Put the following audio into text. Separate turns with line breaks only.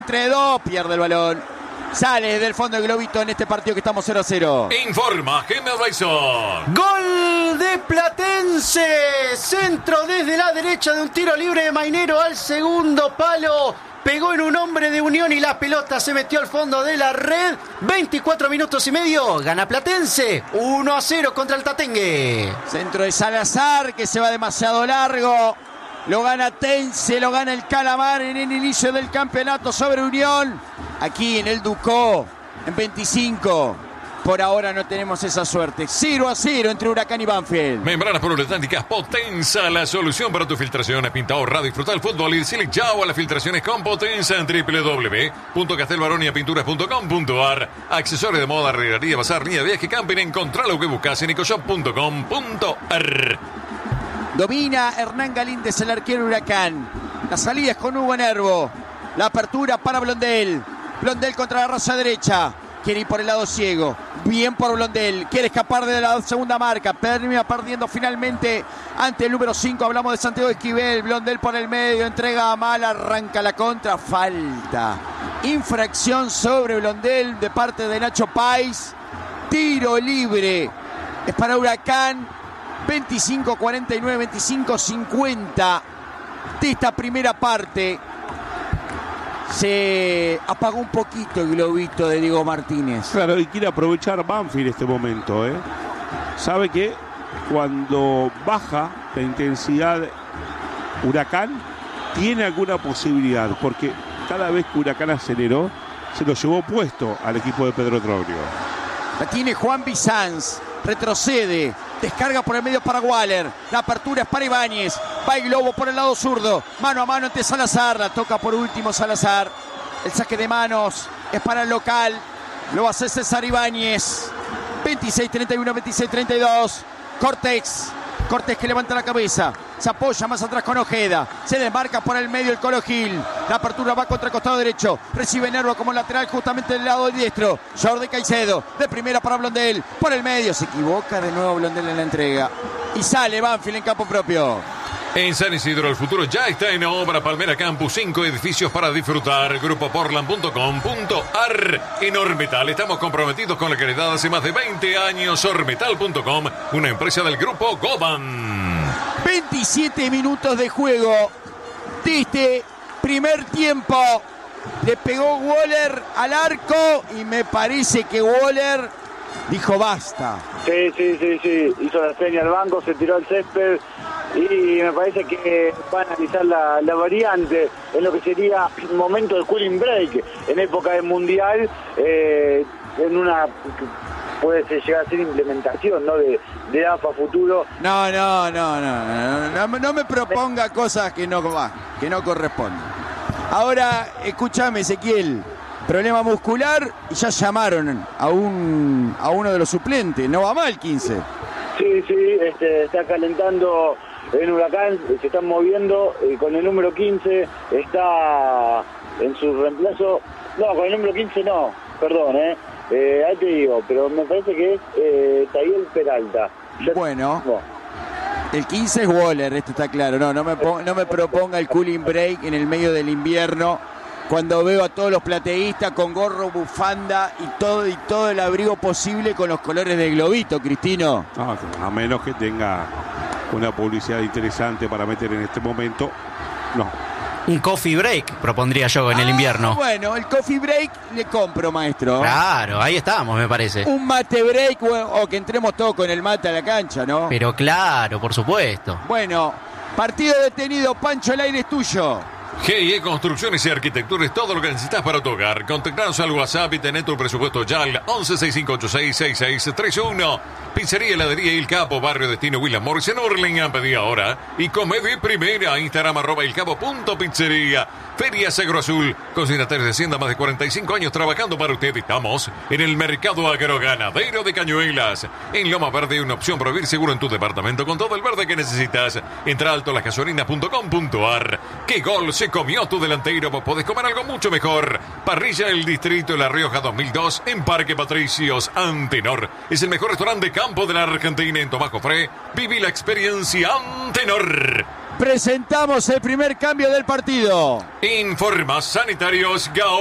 Entre dos, pierde el balón. Sale del fondo del globito en este partido que estamos 0-0.
Informa Gemma Raison.
Gol de Platense. Centro desde la derecha de un tiro libre de Mainero al segundo palo. Pegó en un hombre de Unión y la pelota se metió al fondo de la red. 24 minutos y medio. Gana Platense. 1-0 contra el Tatengue.
Centro de Salazar que se va demasiado largo. Lo gana Tense, lo gana el Calamar en el inicio del campeonato sobre Unión. Aquí en el Ducó, en 25. Por ahora no tenemos esa suerte. 0-0 entre Huracán y Banfield.
Membranas poliuretánicas Potenza, la solución para tu filtración. Pinta, ahorra, disfruta del fútbol y decirle chao a las filtraciones con Potenza en www.castelbaroniapinturas.com.ar. Accesorios de moda, regadería, bazar, línea de viaje, camping. Encontrá lo que buscas en ecoshop.com.ar.
Domina Hernán Galíndez, el arquero Huracán. La salida es con Hugo Nervo. La apertura para Blondel. Blondel contra la raza derecha. Quiere ir por el lado ciego. Bien por Blondel. Quiere escapar de la segunda marca. Termina perdiendo finalmente ante el número 5. Hablamos de Santiago Esquivel. Blondel por el medio. Entrega a mal. Arranca la contra. Falta. Infracción sobre Blondel de parte de Nacho Páez. Tiro libre. Es para Huracán. 25-49, 25-50 de esta primera parte. Se apagó un poquito el globito de Diego Martínez.
Claro, y quiere aprovechar Banfield este momento, ¿eh? Sabe que cuando baja la intensidad Huracán, tiene alguna posibilidad, porque cada vez que Huracán aceleró, se lo llevó puesto al equipo de Pedro Troglio.
La tiene Juan Bizanz, retrocede, descarga por el medio para Waller. La apertura es para Ibáñez. Va el globo por el lado zurdo. Mano a mano ante Salazar. La toca por último Salazar. El saque de manos es para el local. Lo hace César Ibáñez. 26-31, 26-32. Cortés que levanta la cabeza. Se apoya más atrás con Ojeda. Se desmarca por el medio el Colo Gil. La apertura va contra el costado derecho. Recibe Nervo como lateral justamente del lado diestro. Jordi Caicedo. De primera para Blondel. Por el medio. Se equivoca de nuevo Blondel en la entrega. Y sale Banfield en campo propio.
En San Isidro el futuro ya está en obra. Palmera Campus, 5 edificios para disfrutar. Grupoportland.com.ar. En Ormetal estamos comprometidos con la calidad hace más de 20 años. Ormetal.com, una empresa del grupo Goban.
27 minutos de juego de este primer tiempo. Le pegó Waller al arco y me parece que Waller dijo basta.
Sí. Hizo la seña al banco, se tiró al césped y me parece que va a analizar la variante en lo que sería un momento de cooling break en época del Mundial, en una... puede llegar a ser implementación, ¿no? de AFA futuro.
No me proponga cosas que no corresponden. Ahora, escúchame, Ezequiel, problema muscular y ya llamaron a uno de los suplentes. No va mal 15.
Sí, está calentando en Huracán, se están moviendo con el número 15, está en su reemplazo. No, con el número 15 no, perdón, ahí te digo, pero me parece que es Tayel Peralta.
Bueno, el 15 es Waller, esto está claro. No me proponga el cooling break en el medio del invierno, cuando veo a todos los plateístas con gorro, bufanda y todo el abrigo posible con los colores del globito, Cristino.
No, a menos que tenga una publicidad interesante para meter en este momento, no.
Un coffee break, propondría yo en el invierno.
Bueno, el coffee break le compro, maestro.
Claro, ahí estamos, me parece.
Un mate break o que entremos todos con el mate a la cancha, ¿no?
Pero claro, por supuesto.
Bueno, partido detenido, Pancho, el aire es tuyo.
GIE Construcciones y Arquitectura es todo lo que necesitas para tu hogar. Contactanos al WhatsApp y tener tu presupuesto ya al 1165866631. Pizzería, heladería El Capo, Barrio Destino William Morris en Hurlingham. Pedí ahora. Y come de primera. Instagram @elcapo.pizzería. Ferias Agroazul. Consignatarios de Hacienda, más de 45 años trabajando para usted. Estamos en el Mercado Agroganadero de Cañuelas. En Loma Verde, una opción para vivir seguro en tu departamento con todo el verde que necesitas. Entra a altolasgasolinas.com.ar. ¡Qué gol se comió tu delantero! Vos podés comer algo mucho mejor. Parrilla El Distrito de La Rioja 2002 en Parque Patricios. Antenor es el mejor restaurante de campo de la Argentina. En Tomás Jofré, viví la experiencia Antenor.
Presentamos el primer cambio del partido.
Informa Sanitarios Gao.